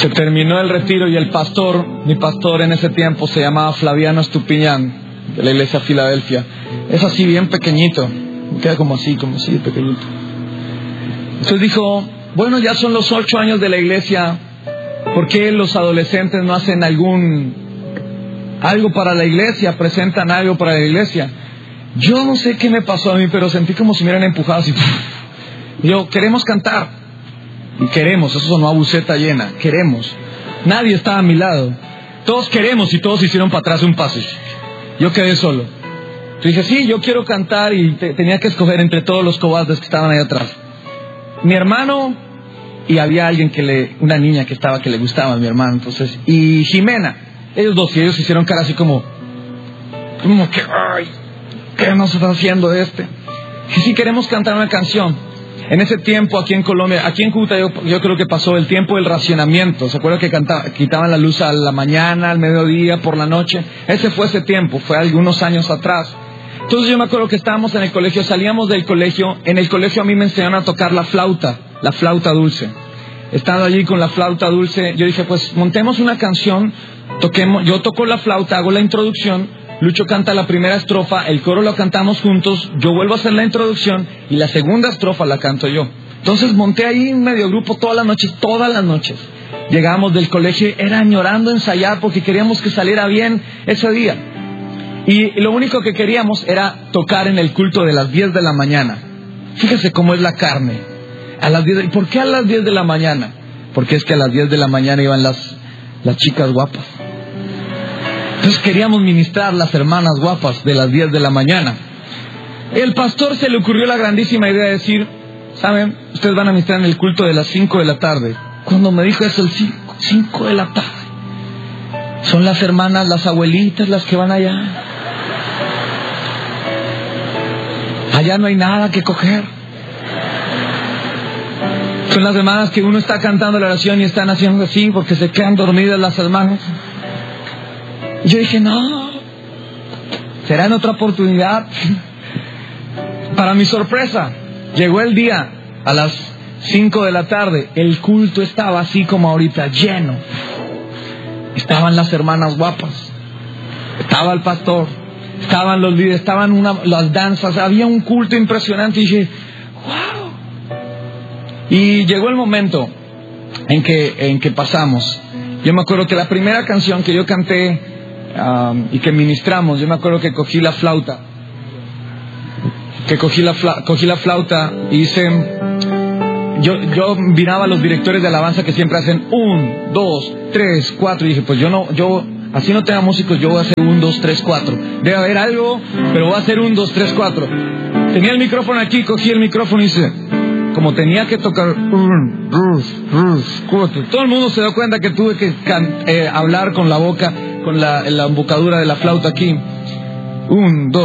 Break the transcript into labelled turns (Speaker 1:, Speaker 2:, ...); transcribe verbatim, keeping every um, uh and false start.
Speaker 1: Se terminó el retiro y el pastor, mi pastor en ese tiempo se llamaba Flaviano Estupiñán, de la iglesia Filadelfia. Es así bien pequeñito, queda como así, como así de pequeñito. Entonces dijo, bueno, ya son los ocho años de la iglesia, ¿por qué los adolescentes no hacen algún algo para la iglesia, presentan algo para la iglesia? Yo no sé qué me pasó a mí, pero sentí como si me hubieran empujado así. Yo, queremos cantar. Y queremos, eso sonó a buceta llena, queremos. Nadie estaba a mi lado. Todos queremos y todos hicieron para atrás un paso. Yo quedé solo. Yo dije, sí, yo quiero cantar y te, tenía que escoger entre todos los cobardes que estaban ahí atrás. Mi hermano, y había alguien que le, una niña que estaba que le gustaba a mi hermano, entonces, y Jimena, ellos dos, y ellos hicieron cara así como, como que, ay, ¿qué nos está haciendo este? Y sí queremos cantar una canción. En ese tiempo aquí en Colombia, aquí en Cúcuta yo, yo creo que pasó el tiempo del racionamiento. ¿Se acuerdan que cantaba, quitaban la luz a la mañana, al mediodía, por la noche? Ese fue ese tiempo, fue algunos años atrás. Entonces yo me acuerdo que estábamos en el colegio, salíamos del colegio. En el colegio a mí me enseñaron a tocar la flauta, la flauta dulce. Estando allí con la flauta dulce, yo dije, pues montemos una canción, toquemos, yo toco la flauta, hago la introducción. Lucho canta la primera estrofa, el coro lo cantamos juntos, yo vuelvo a hacer la introducción y la segunda estrofa la canto yo. Entonces monté ahí un medio grupo todas las noches, todas las noches. Llegábamos del colegio, era añorando ensayar porque queríamos que saliera bien ese día. Y lo único que queríamos era tocar en el culto de las diez de la mañana. Fíjese cómo es la carne. A las diez, ¿y por qué a las diez de la mañana? Porque es que a las diez de la mañana iban las, las chicas guapas. Entonces queríamos ministrar las hermanas guapas de las diez de la mañana. El pastor se le ocurrió la grandísima idea de decir, ¿saben? Ustedes van a ministrar en el culto de las cinco de la tarde. Cuando me dijo eso, el cinco de la tarde. Son las hermanas, las abuelitas, las que van allá. Allá no hay nada que coger. Son las hermanas que uno está cantando la oración y están haciendo así porque se quedan dormidas las hermanas. Y yo dije, no, será en otra oportunidad. Para mi sorpresa, llegó el día a las cinco de la tarde. El culto estaba así como ahorita, lleno. Estaban las hermanas guapas, estaba el pastor, estaban los líderes, estaban una, las danzas. Había un culto impresionante y dije, wow. Y llegó el momento en que, en que pasamos. Yo me acuerdo que la primera canción que yo canté Um, y que ministramos, yo me acuerdo que cogí la flauta, que cogí la, fla, cogí la flauta y hice, yo, yo miraba a los directores de alabanza que siempre hacen un, dos, tres, cuatro, y dije, pues yo no, yo, así no tenga músicos, yo voy a hacer un, dos, tres, cuatro, debe haber algo, pero voy a hacer un, dos, tres, cuatro. Tenía el micrófono aquí, cogí el micrófono y hice, como tenía que tocar un, dos, tres, cuatro, todo el mundo se dio cuenta que tuve que can, eh, hablar con la boca, con la, la embocadura de la flauta aquí. Un, dos.